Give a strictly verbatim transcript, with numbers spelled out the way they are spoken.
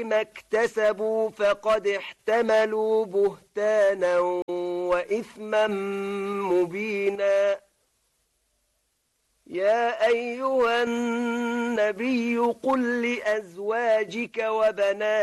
ما اكتسبوا فقد احتملوا بهتانا وإثما مبينا يا أيها النبي قل لأزواجك وبناتك